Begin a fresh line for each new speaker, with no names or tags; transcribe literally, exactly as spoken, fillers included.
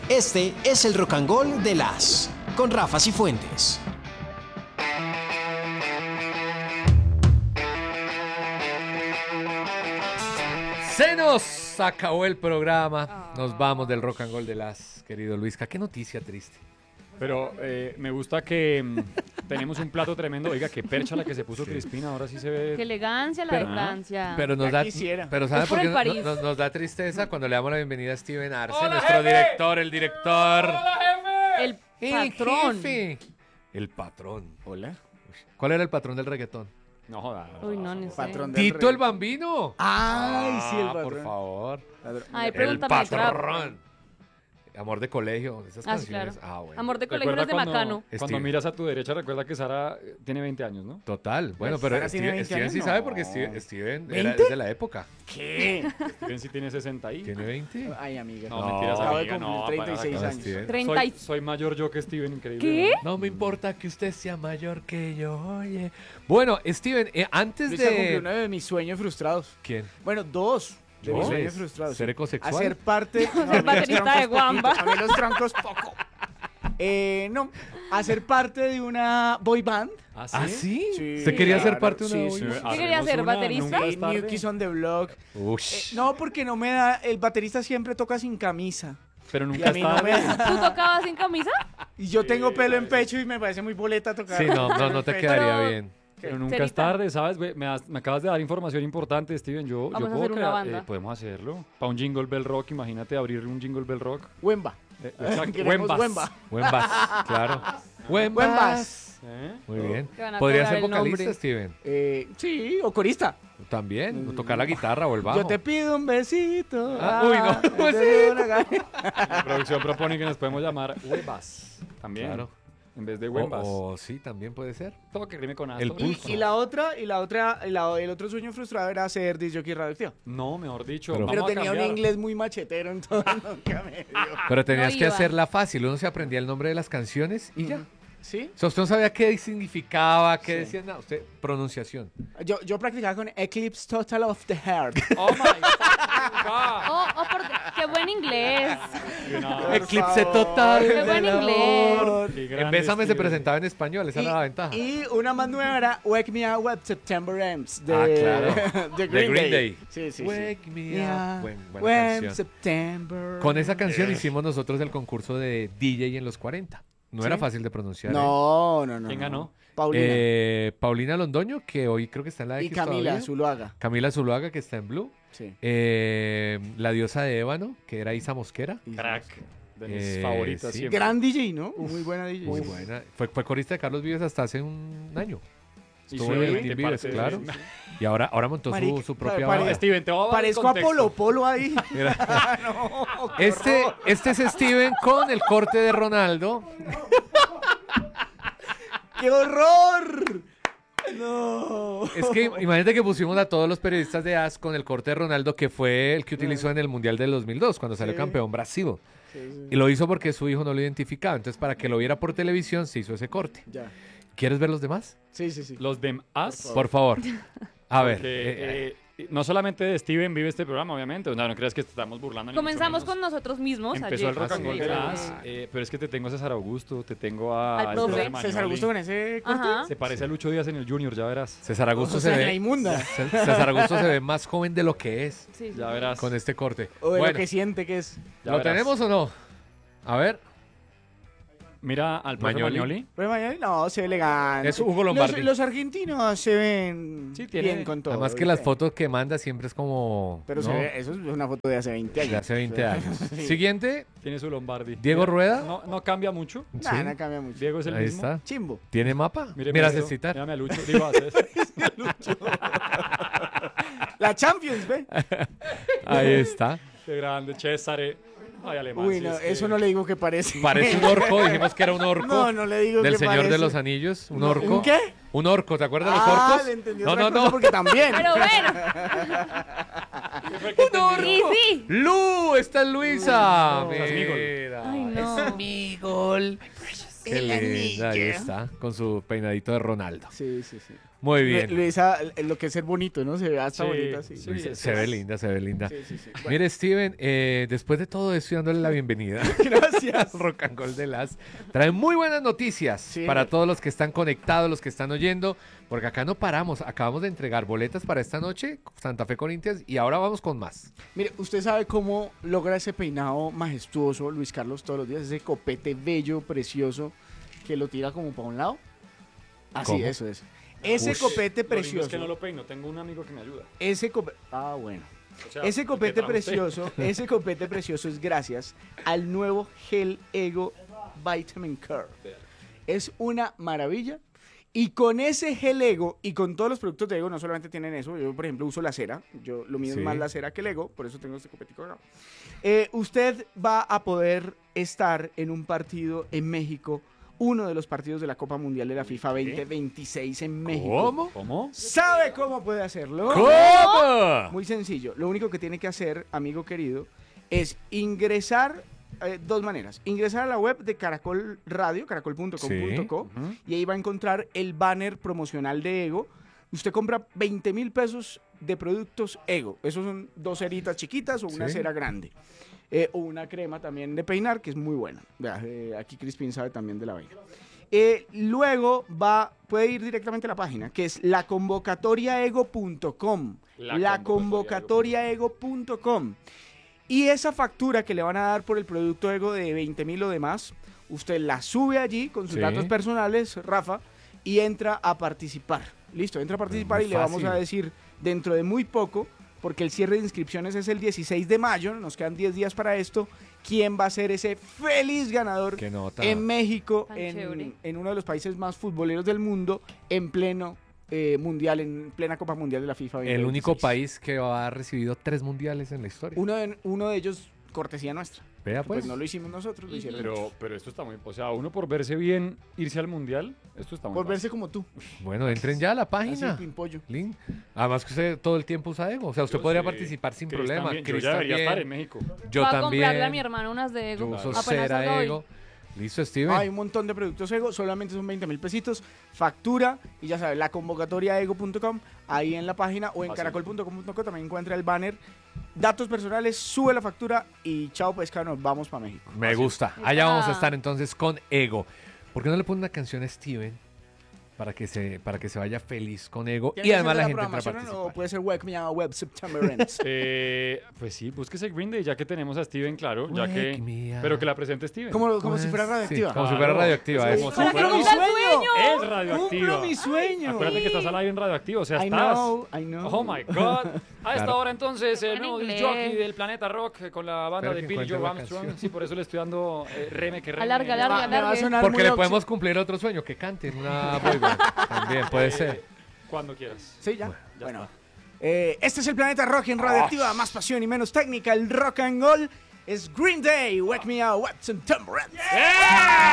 Este es el Rock and Roll de las con Rafa Cifuentes.
Se nos acabó el programa. Nos vamos del Rock and Roll de las, querido Luisca. Qué noticia triste.
Pero eh, me gusta que mm, tenemos un plato tremendo. Oiga, qué percha la que se puso sí. Crispina. Ahora sí se ve.
Qué elegancia la
pero,
elegancia.
Pero nos da, pero ¿sabe por qué nos, nos, nos da tristeza cuando le damos la bienvenida a Steven Arce,
¡Hola,
nuestro
jefe!
director, el director.
¡Hola, jefe!
El patrón.
El jefe. El patrón.
Hola.
¿Cuál era el patrón del reggaetón?
No joda.
Uy, no, no sé.
Patrón
Tito
rey.
el Bambino.
Ay, sí, el
Ah,
patrón.
por favor.
Ay,
El
pregúntame.
patrón. Amor de colegio, esas
Ah, sí,
canciones.
claro.
Ah, bueno.
Amor de colegio no es de
cuando,
Macano.
Cuando
Steven.
miras a tu derecha, recuerda que Sara eh, tiene veinte años, ¿no?
Total. Bueno,
Pues,
pero
Sara tiene
Steven,
veinte
Steven
años,
sí
no.
sabe porque Steven, Steven era
¿veinte?
es de la época.
¿Qué?
Steven sí tiene sesenta y.
¿Tiene veinte?
Ay, amiga.
No,
No,
mentiras,
acabo de
amiga,
cumplir
no,
treinta y seis
para,
No,
años.
Steven.
treinta y-
Soy, soy mayor yo que Steven, increíble.
¿Qué?
No me importa que usted sea mayor que yo, oye. Bueno, Steven, eh, antes
Luisa cumplió
de...
uno de mis sueños frustrados.
¿Quién?
Bueno, dos de mis
¿Dos?
sueños frustrados.
¿Ser ecosexual?
Hacer parte... No, a mí los
baterista
troncos
de Guamba.
poquito, A mí los troncos poco. Eh, no, hacer parte de una boy band.
¿Ah, sí?
¿Ah, sí?
Sí,
¿Usted quería ser
claro,
parte de una
sí,
boy
sí.
band?
¿Qué quería
Hacemos
ser,
una,
baterista?
nunca es
Sí,
tarde.
New Kids on the Block.
Ush.
Eh, no, porque no me da... El baterista siempre toca sin camisa.
Pero
Y
nunca
a mí
es
no
tarde.
me da.
¿Tú tocabas sin camisa?
Y yo tengo pelo en pecho y me parece muy boleta tocar.
Sí, no, no, no te
Pero-
quedaría
Pero-
bien.
Pero nunca es
Cerita.
tarde, ¿sabes? Ve, Me, das- me acabas de dar información importante, Steven. Yo,
Vamos
yo
a
puedo
hacer una
crear-
banda.
eh, podemos hacerlo. Para un Jingle Bell Rock, imagínate abrir un Jingle Bell Rock.
Wemba.
Eh, exacto,
Queremos
Wembas.
Wemba.
Buen bass, claro. Buen
Buen
bass.
bass.
¿Eh?
Muy bien.
Que van a
¿Podría
cobrar
ser
el
vocalista,
nombre.
Steven?
Eh, sí, o corista.
También. O tocar la guitarra o el bajo.
Yo te pido un besito.
Ah, uy, no,
te
pues
doy una gana.
La producción propone que nos podemos llamar Webas. También.
Claro.
En vez de
O,
Wembas.
o sí, también puede ser.
Todo que rime con
El
Astor.
pulso.
Y, y la otra, y la otra, y la- el otro sueño frustrado era ser disc jockey radioactivo.
No, mejor dicho.
Pero-
vamos
Pero
a
tenía un
cambiar.
inglés muy machetero, entonces nunca me dio.
Pero tenías
No
que
iba.
hacerla fácil. Uno se aprendía el nombre de las canciones y ya.
¿Sí?
O sea, usted no sabía qué significaba, qué
Sí.
decía nada. Usted, pronunciación.
Yo, yo practicaba con Eclipse Total of the Heart.
Oh my fucking God.
Oh, oh, porque qué buen inglés.
No,
Eclipse
favor.
total.
Qué
del
buen
amor.
inglés.
qué
En
grande,
Bésame se
Steven.
presentaba en español, esa era la ventaja.
Y una más nueva era Wake Me Up When September Ends de,
Ah, claro.
de
De
Green,
Green
Day.
Day.
Sí, sí, sí.
Wake me
Yeah,
up. Buen- buena
when
canción.
September.
Con esa canción hicimos nosotros el concurso de D J en los cuarenta. No
¿Sí?
era fácil de pronunciar. ¿eh?
No, no, no.
¿Quién
no.
ganó?
Paulina.
Eh, Paulina Londoño, que hoy creo que está en la
y
X
Camila
todavía.
Zuluaga.
Camila Zuluaga, que está en Blue.
Sí.
Eh, la diosa de ébano, que era Isa Mosquera.
Y-
Crack. De mis
Eh,
favoritas
sí.
siempre.
Gran D J, ¿no? Muy buena D J.
Muy buena. Fue, fue corista de Carlos Vives hasta hace un año.
Y
Estuvo
su
en el
veinte
Team Vives,
parte-
claro. Y ahora, ahora montó su,
Marica,
su propia
pare-
banda.
Steven, te voy a dar
Parezco a
contexto.
Polo Polo ahí.
Mira.
No, qué
Este,
horror.
este es Steven con el corte de Ronaldo.
¡Qué horror! No.
Es que imagínate que pusimos a todos los periodistas de A S con el corte de Ronaldo, que fue el que utilizó en el Mundial del dos mil dos, cuando salió
Sí.
campeón Brasil.
Sí, sí.
Y lo hizo porque su hijo no lo identificaba. Entonces, para que lo viera por televisión, se hizo ese corte.
Ya.
¿Quieres ver los demás?
Sí, sí, sí.
Los dem As.
Por favor. A ver.
Porque,
eh,
eh, no solamente de Steven vive este programa, obviamente. O sea, no creas que te estamos burlando. ni mucho
Comenzamos
menos.
con nosotros mismos.
Empezó
ayer.
el rock and roll
sí.
de las, eh, pero es que te tengo a César Augusto, te tengo a...
Al
al
profe.
César
César
Magnoli.
Augusto con ese corte.
Ajá.
Se parece a Lucho Díaz en el Junior, ya verás.
César Augusto
O
se
sea, la
ve.
inmunda.
C- César Augusto se ve más joven de lo que es
Sí, sí.
Ya verás.
con este corte.
O de
Bueno,
lo que siente que es.
Ya
¿lo
verás.
tenemos o no? A ver.
Mira al profe
Magnoli.
Magnoli.
Pero mañana no, se ve elegante.
Es Hugo Lombardi.
Los, los argentinos se ven
Sí, tiene-
bien con todo.
Además que
¿viste?
las fotos que manda siempre es como...
Pero se
¿no?
ve, eso es una foto de hace veinte años.
De hace veinte años.
Sí.
Siguiente,
Tiene su Lombardi.
Diego
Mira,
Rueda.
No, no cambia mucho.
Nah,
Sí.
no cambia mucho.
Diego es el
Ahí
mismo.
está.
Chimbo.
¿Tiene mapa?
Míreme
Mira,
esto.
citar.
Mírame a Lucho. Digo, a César.
La Champions, ¿ve?
Ahí está.
Qué grande, César. Ay, alemán.
Uy,
sí,
no,
es que-
eso no le digo que parece.
Parece un orco, dijimos que era un orco.
No, no le digo
Del
que
Señor
parece.
de los Anillos, un
No,
orco.
¿un qué?
Un orco, ¿te acuerdas de los
Ah,
orcos?
le entendí
No,
otra
no,
cosa
no.
porque también.
Pero bueno.
Un orco.
Y sí.
Lu, está Luisa.
No, es Migol.
Mira.
Ay, no.
Migol. Qué linda, ahí está, con su peinadito de Ronaldo.
Sí, sí, sí.
Muy bien.
Luisa, lo que es ser bonito, ¿no? Se ve hasta
Sí,
bonito así.
sí.
Luisa, se ve linda, se ve linda.
Sí, sí, sí. Bueno,
Mire, Steven, eh, después de todo esto, y dándole la bienvenida
gracias.
al Rock and Roll de las, trae muy buenas noticias
Sí.
para todos los que están conectados, los que están oyendo, porque acá no paramos. Acabamos de entregar boletas para esta noche, Santa Fe Corinthians, y ahora vamos con más.
Mire, ¿usted sabe cómo logra ese peinado majestuoso, Luis Carlos, todos los días? Ese copete bello, precioso, que lo tira como para un lado. Así,
¿Cómo?
eso es. Ese
Ush.
copete
Lo lindo
precioso.
es que no lo peino, tengo un amigo que me ayuda.
Ese copete. Ah, bueno.
O sea,
Ese
el que
copete
trajo usted.
precioso, ese copete precioso es gracias al nuevo Gel Ego Vitamin Care. Es una maravilla. Y con ese Gel Ego y con todos los productos de Ego, no solamente tienen eso, yo por ejemplo uso la cera, yo lo mío
Sí.
es más la cera que el Ego, por eso tengo este copetico acá. Eh, usted va a poder estar en un partido en México, uno de los partidos de la Copa Mundial de la FIFA veinte veintiséis en México.
¿Cómo?
¿Cómo?
¿Sabe cómo puede hacerlo?
¿Cómo?
Muy sencillo. Lo único que tiene que hacer, amigo querido, es ingresar, eh, dos maneras. Ingresar a la web de Caracol Radio, caracol punto com punto co,
Ujú.
y ahí va a encontrar el banner promocional de Ego. Usted compra veinte mil pesos de productos Ego. Esos son dos ceritas chiquitas o una
Sí.
cera grande. Eh, o una crema también de peinar, que es muy buena. Vea, eh, aquí Crispin sabe también de la vaina. Eh, luego va, puede ir directamente a la página, que es la convocatoria ego punto com.
La
la convocatoria ego punto com. Y esa factura que le van a dar por el producto Ego de veinte mil o demás, usted la sube allí con sus
Sí.
datos personales, Rafa, y entra a participar. Listo, entra a participar
muy
y le vamos a
fácil.
decir dentro de muy poco, porque el cierre de inscripciones es el dieciséis de mayo, nos quedan diez días para esto, quién va a ser ese feliz ganador
Qué nota.
en México,
Tan
en,
chévere.
en uno de los países más futboleros del mundo, en pleno eh, mundial, en plena Copa Mundial de la FIFA veinte
El único
veintiséis.
país que ha recibido tres mundiales en la historia.
Uno de, uno de ellos, cortesía nuestra.
Vea
Pues,
pues.
no lo hicimos nosotros, lo hicieron
Pero, pero esto está muy... O sea, uno por verse bien, irse al mundial, esto está muy
por
fácil.
verse como tú,
Bueno, entren ya a la
así
página.
pimpollo.
Link. Además que usted todo el tiempo usa Ego. O sea, usted
Yo
podría
sí.
participar sin
Chris
problema.
también. Yo
Chris
ya debería
también.
estar en México.
Yo
Voy a
también.
comprarle a mi hermano unas de
Yo
Ego.
uso
Apenas
cera
salga hoy.
Ego. Listo, Steven.
Hay un montón de productos Ego, solamente son veinte mil pesitos, factura, y ya sabes, la convocatoria ego punto com, ahí en la página, o en
Fácil.
caracol punto com punto co también encuentra el banner, datos personales, sube la factura, y chao pesca, nos vamos para México.
Me gusta. Allá vamos a estar entonces con Ego. ¿Por qué no le pone una canción a Steven para que se, para que se vaya feliz con Ego?
¿Tiene
Y
que
además
ser de
la
la
gente entra a
programación
participar.
o puede ser Wake Me Up Web September Ends?
Eh, pues sí, búsquese Green Day, ya que tenemos a Steven, claro. Ya
Wake
que,
me up.
pero que la presente Steven.
como, como si fuera
Sí,
radioactiva.
como si fuera
Claro.
radioactiva.
Como
es.
si fuera
¡Cumplo mi
¡Cumpla el
sueño!
Es radioactiva.
¡Cumplo mi sueño!
Acuérdate que estás al aire en radioactivo, o sea,
I
estás...
know, I know.
Oh my God. A esta
Claro.
hora entonces el
En
nuevo
inglés.
jockey del planeta rock eh, con la banda
Espera
de
que
Billy
encuentre
Joe
la
Armstrong.
canción.
Sí, por eso le estoy dando eh, reme que reme.
Alarga,
Me va-
alarga,
me va a
alarga.
sonar
Porque
muy
le
oxi-
podemos cumplir otro sueño, que cante en una boy band. También puede
Eh,
ser.
Cuando quieras.
Sí, ya.
ya
bueno.
está.
Eh, este es el Planeta Rock en Radioactiva, más pasión y menos técnica. El rock and roll es Green Day, Wake Me Up, Web September Ends.